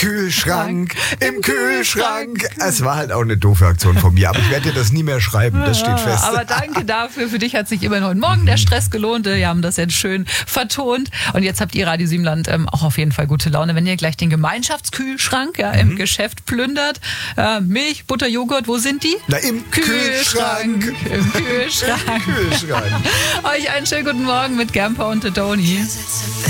Kühlschrank, im Kühlschrank. Es war halt auch eine doofe Aktion von mir, aber ich werde dir das nie mehr schreiben, das steht fest. Aber danke dafür. Für dich hat sich immerhin heute Morgen der Stress gelohnt. Wir haben das jetzt schön vertont. Und jetzt habt ihr Radio Siebenland auch auf jeden Fall gute Laune, wenn ihr gleich den Gemeinschaftskühlschrank im Geschäft plündert. Milch, Butter, Joghurt, wo sind die? Na, im Kühlschrank. Im Kühlschrank. Kühlschrank. Euch einen schönen guten Morgen mit Gamper und Toni.